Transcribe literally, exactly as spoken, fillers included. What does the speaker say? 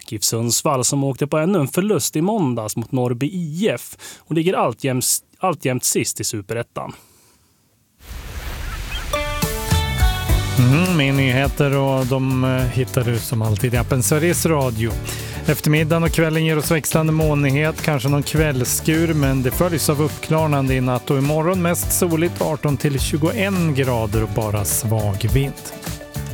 GIF Sundsvall som åkte på ännu en förlust i måndags mot Norrby I F och ligger alltjämt, alltjämt sist i Superettan. Mm, med nyheter och de hittar du som alltid i appen Sveriges Radio. Eftermiddagen och kvällen ger oss växlande molnighet, kanske någon kvällsskur, men det följs av uppklarnande i natt och imorgon mest soligt arton till tjugoen grader och bara svag vind.